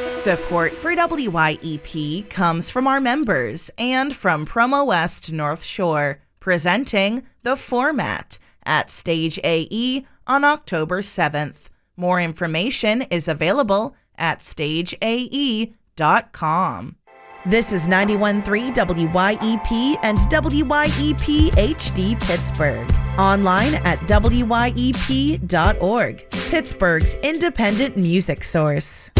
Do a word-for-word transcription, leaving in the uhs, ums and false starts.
Support for W Y E P comes from our members and from Promo West North Shore, presenting The Format at Stage A E on October seventh. More information is available at stage a e dot com. This is ninety-one point three W Y E P and W Y E P H D Pittsburgh. Online at W Y E P dot org, Pittsburgh's independent music source.